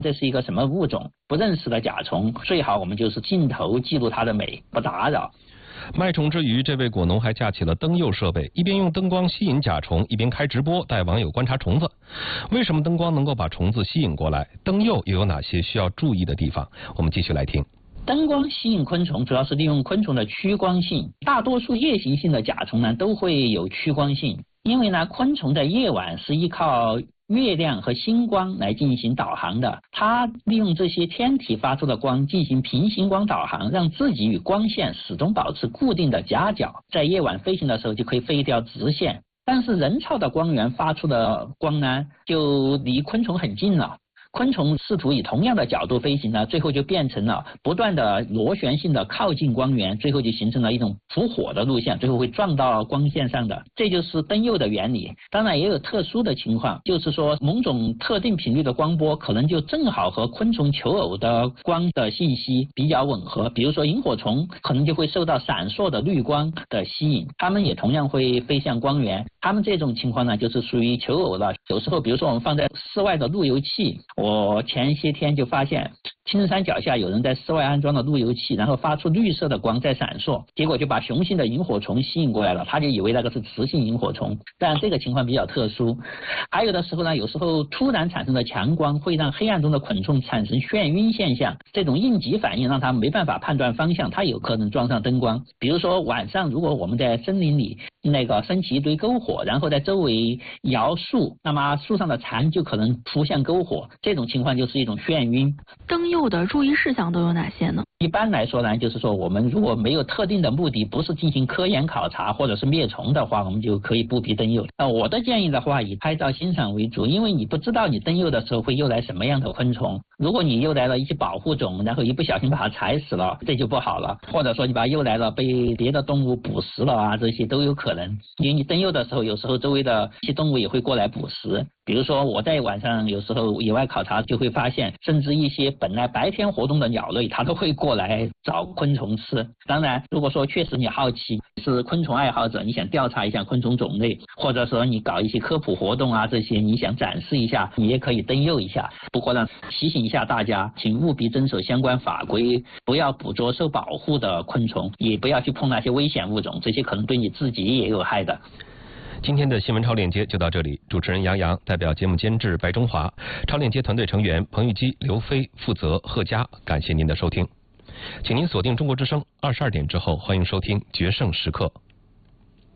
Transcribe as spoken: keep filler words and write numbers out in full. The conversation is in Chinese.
这是一个什么物种，不认识的甲虫，最好我们就是镜头记录它的美，不打扰。 卖虫之余，这位果农还架起了灯诱设备，一边用灯光吸引甲虫，一边开直播带网友观察虫子。为什么灯光能够把虫子吸引过来？灯诱又有哪些需要注意的地方？我们继续来听。 灯光吸引昆虫主要是利用昆虫的趋光性，大多数夜行性的甲虫呢都会有趋光性，因为呢昆虫在夜晚是依靠月亮和星光来进行导航的，它利用这些天体发出的光进行平行光导航，让自己与光线始终保持固定的夹角，在夜晚飞行的时候就可以飞一条直线。但是人造的光源发出的光呢，就离昆虫很近了。昆虫试图以同样的角度飞行呢，最后就变成了不断的螺旋性的靠近光源，最后就形成了一种伏火的路线，最后会撞到光线上的，这就是灯诱的原理。当然也有特殊的情况，就是说某种特定频率的光波可能就正好和昆虫求偶的光的信息比较吻合，比如说萤火虫可能就会受到闪烁的绿光的吸引，它们也同样会飞向光源。它们这种情况呢，就是属于求偶了。有时候比如说我们放在室外的路由器，我前些天就发现青山脚下有人在室外安装了路由器，然后发出绿色的光在闪烁，结果就把雄性的萤火虫吸引过来了，他就以为那个是雌性萤火虫，但这个情况比较特殊。还有的时候呢，有时候突然产生的强光会让黑暗中的昆虫产生眩晕现象，这种应急反应让它没办法判断方向，它有可能撞上灯光。比如说晚上如果我们在森林里那个升起一堆篝火，然后在周围摇树，那么树上的蝉就可能扑向篝火，这种情况就是一种眩晕。 灯诱的注意事项都有哪些呢？ 一般来说呢，就是说我们如果没有特定的目的，不是进行科研考察或者是灭虫的话，我们就可以不必灯诱。那我的建议的话，以拍照欣赏为主，因为你不知道你灯诱的时候会诱来什么样的昆虫。如果你诱来了一些保护种，然后一不小心把它踩死了，这就不好了。或者说你把它诱来了被别的动物捕食了啊，这些都有可能。因为你灯诱的时候，有时候周围的一些动物也会过来捕食。比如说我在晚上有时候野外考察就会发现，甚至一些本来白天活动的鸟类，它都会过来找昆虫吃。当然如果说确实你好奇，是昆虫爱好者，你想调查一下昆虫种类，或者说你搞一些科普活动啊，这些你想展示一下，你也可以灯诱一下。不过呢，提醒一下大家，请务必遵守相关法规，不要捕捉受保护的昆虫，也不要去碰那些危险物种，这些可能对你自己也有害的。 今天的新闻超链接就到这里，主持人杨洋代表节目监制白中华，超链接团队成员彭玉基、刘飞，负责贺佳，感谢您的收听，请您锁定中国之声，二十二点之后欢迎收听决胜时刻。